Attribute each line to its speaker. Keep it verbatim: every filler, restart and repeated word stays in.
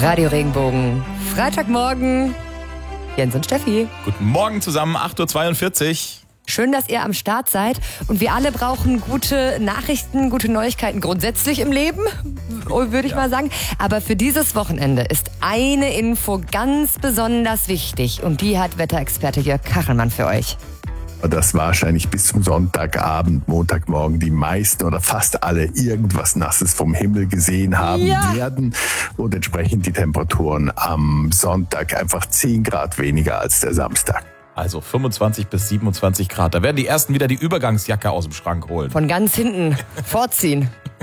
Speaker 1: Radio Regenbogen. Freitagmorgen. Jens und Steffi.
Speaker 2: Guten Morgen zusammen, acht Uhr zweiundvierzig.
Speaker 1: Schön, dass ihr am Start seid. Und wir alle brauchen gute Nachrichten, gute Neuigkeiten grundsätzlich im Leben, würde ich ja. mal sagen. Aber für dieses Wochenende ist eine Info ganz besonders wichtig. Und die hat Wetterexperte Jörg Kachelmann für euch.
Speaker 3: Dass wahrscheinlich bis zum Sonntagabend, Montagmorgen die meisten oder fast alle irgendwas Nasses vom Himmel gesehen haben
Speaker 1: ja.
Speaker 3: werden und entsprechend die Temperaturen am Sonntag einfach zehn Grad weniger als der Samstag.
Speaker 2: Also fünfundzwanzig bis siebenundzwanzig Grad. Da werden die Ersten wieder die Übergangsjacke aus dem Schrank holen.
Speaker 1: Von ganz hinten vorziehen.